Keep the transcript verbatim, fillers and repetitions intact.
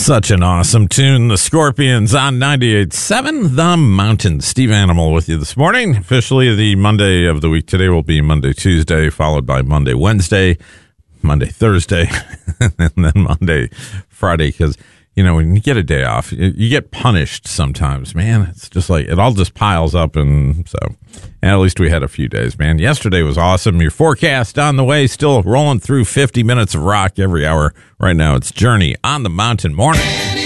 Such an awesome tune. The Scorpions on ninety-eight point seven The Mountain. Steve Animal with you this morning. Officially the Monday of the week. Today will be Monday, Tuesday, followed by Monday, Wednesday, Monday, Thursday, and then Monday, Friday. Because, you know, when you get a day off, you get punished sometimes, man. It's just like, it all just piles up. And so, and at least we had a few days, man. Yesterday was awesome. Your forecast on the way, still rolling through fifty minutes of rock every hour. Right now, it's Journey on the Mountain. Morning.